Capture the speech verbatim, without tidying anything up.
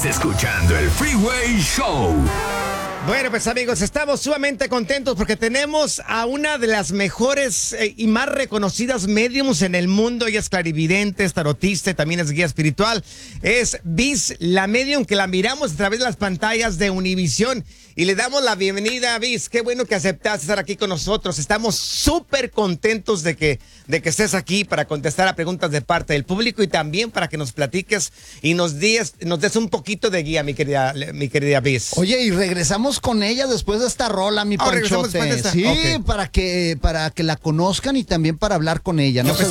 Escuchando el Freeway Show. Bueno, pues amigos, estamos sumamente contentos porque tenemos a una de las mejores eh, y más reconocidas médiums en el mundo. Ella es clarividente, es tarotista, también es guía espiritual. Es Biz, la medium que la miramos a través de las pantallas de Univisión. Y le damos la bienvenida a Biz. Qué bueno que aceptaste estar aquí con nosotros. Estamos súper contentos de que, de que estés aquí para contestar a preguntas de parte del público y también para que nos platiques y nos des, nos des un poquito de guía, mi querida, mi querida Biz. Oye, y regresamos con ella después de esta rola, mi Oh, regresamos Panchote. después de esta- Sí, okay. para que para que la conozcan y también para hablar con ella. No Yo se